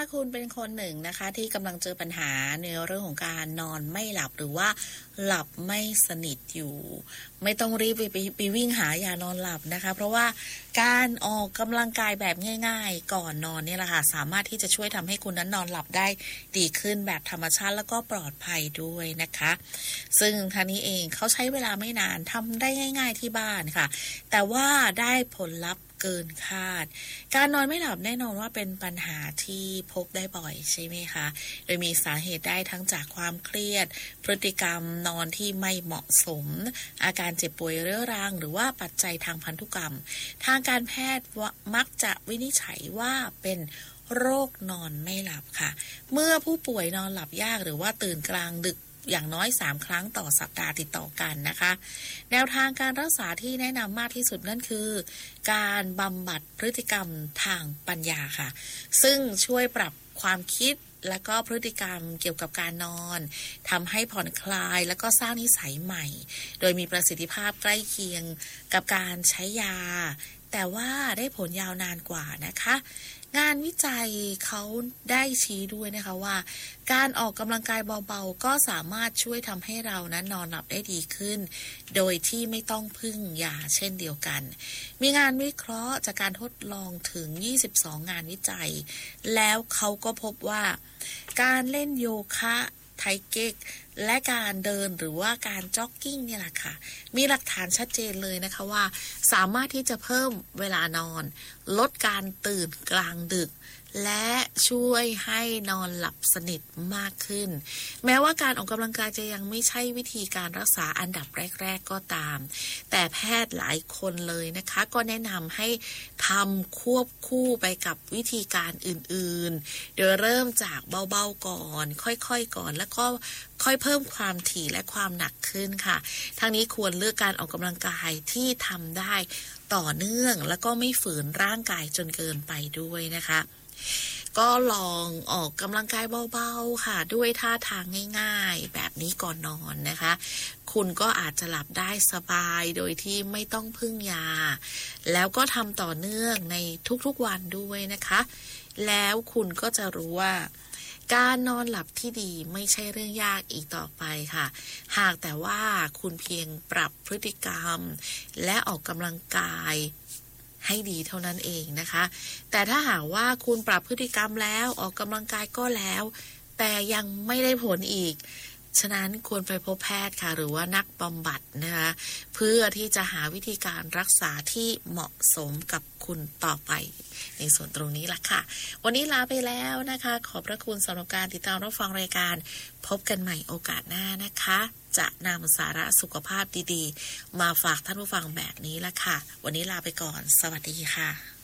คุณเป็นคนหนึ่งนะคะที่กำลังเจอปัญหาในเรื่องของการนอนไม่หลับหรือว่าหลับไม่สนิทอยู่ไม่ต้องรีบไปวิ่งหายานอนหลับนะคะเพราะว่าการออกกำลังกายแบบง่ายๆก่อนนอนเนี่ยแหละค่ะสามารถที่จะช่วยทำให้คุณนั้นนอนหลับได้ดีขึ้นแบบธรรมชาติแล้วก็ปลอดภัยด้วยนะคะซึ่งทางนี้เองเขาใช้เวลาไม่นานทำได้ง่ายๆที่บ้านค่ะแต่ว่าได้ผลลัพธ์เกินคาดการนอนไม่หลับแน่นอนว่าเป็นปัญหาที่พบได้บ่อยใช่ไหมคะโดยมีสาเหตุได้ทั้งจากความเครียดพฤติกรรมนอนที่ไม่เหมาะสมอาการเจ็บป่วยเรื้อรังหรือว่าปัจจัยทางพันธุกรรมทางการแพทย์มักจะวินิจฉัยว่าเป็นโรคนอนไม่หลับค่ะเมื่อผู้ป่วยนอนหลับยากหรือว่าตื่นกลางดึกอย่างน้อย3ครั้งต่อสัปดาห์ติดต่อกันนะคะแนวทางการรักษาที่แนะนำมากที่สุดนั่นคือการบำบัดพฤติกรรมทางปัญญาค่ะซึ่งช่วยปรับความคิดและก็พฤติกรรมเกี่ยวกับการนอนทำให้ผ่อนคลายและก็สร้างนิสัยใหม่โดยมีประสิทธิภาพใกล้เคียงกับการใช้ยาแต่ว่าได้ผลยาวนานกว่านะคะงานวิจัยเขาได้ชี้ด้วยนะคะว่าการออกกำลังกายเบาๆก็สามารถช่วยทำให้เรานั้นนอนหลับได้ดีขึ้นโดยที่ไม่ต้องพึ่งยาเช่นเดียวกันมีงานวิเคราะห์จากการทดลองถึง22งานวิจัยแล้วเขาก็พบว่าการเล่นโยคะไทเก๊กและการเดินหรือว่าการจ็อกกิ้งเนี่ยแหละค่ะมีหลักฐานชัดเจนเลยนะคะว่าสามารถที่จะเพิ่มเวลานอนลดการตื่นกลางดึกและช่วยให้นอนหลับสนิทมากขึ้นแม้ว่าการออกกำลังกายจะยังไม่ใช่วิธีการรักษาอันดับแรกๆก็ตามแต่แพทย์หลายคนเลยนะคะก็แนะนำให้ทำควบคู่ไปกับวิธีการอื่นๆโดยเริ่มจากเบาๆก่อนค่อยๆก่อนแล้วก็ค่อยเพิ่มความถี่และความหนักขึ้นค่ะทั้งนี้ควรเลือกการออกกำลังกายที่ทำได้ต่อเนื่องแล้วก็ไม่ฝืนร่างกายจนเกินไปด้วยนะคะก็ลองออกกำลังกายเบาๆค่ะด้วยท่าทางง่ายๆแบบนี้ก่อนนอนนะคะคุณก็อาจจะหลับได้สบายโดยที่ไม่ต้องพึ่งยาแล้วก็ทำต่อเนื่องในทุกๆวันด้วยนะคะแล้วคุณก็จะรู้ว่าการนอนหลับที่ดีไม่ใช่เรื่องยากอีกต่อไปค่ะหากแต่ว่าคุณเพียงปรับพฤติกรรมและออกกำลังกายให้ดีเท่านั้นเองนะคะแต่ถ้าหากว่าคุณปรับพฤติกรรมแล้วออกกำลังกายก็แล้วแต่ยังไม่ได้ผลอีกฉะนั้นควรไปพบแพทย์ค่ะหรือว่านักบำบัดนะคะเพื่อที่จะหาวิธีการรักษาที่เหมาะสมกับคุณต่อไปในส่วนตรงนี้ล่ะค่ะวันนี้ลาไปแล้วนะคะขอบพระคุณสำหรับการติดตามรับฟังรายการพบกันใหม่โอกาสหน้านะคะจะนำสาระสุขภาพดีๆมาฝากท่านผู้ฟังแบบนี้ล่ะค่ะวันนี้ลาไปก่อนสวัสดีค่ะ